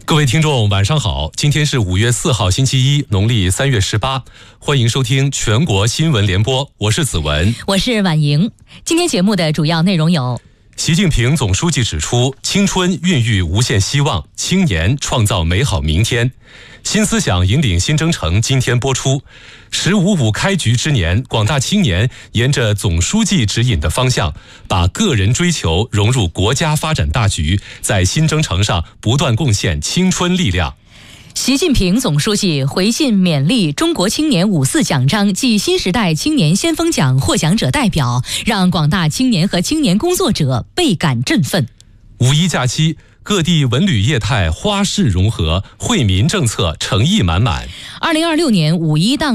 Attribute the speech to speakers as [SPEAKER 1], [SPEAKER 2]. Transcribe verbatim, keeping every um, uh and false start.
[SPEAKER 1] 各位听众晚上好，今天是五月四号星期一，农历三月十八，欢迎收听全国新闻联播，我是子文，
[SPEAKER 2] 我是婉莹。今天节目的主要内容有：
[SPEAKER 1] 习近平总书记指出，青春孕育无限希望，青年创造美好明天。新思想引领新征程今天播出。十五五开局之年，广大青年沿着总书记指引的方向，把个人追求融入国家发展大局，在新征程上不断贡献青春力量。
[SPEAKER 2] 习近平总书记回信勉励中国青年五四奖章暨新时代青年先锋奖获奖者代表，让广大青年和青年工作者倍感振奋。
[SPEAKER 1] 五一假期，各地文旅业态花市融合，惠民政策诚意满满。
[SPEAKER 2] 二零二六年五一档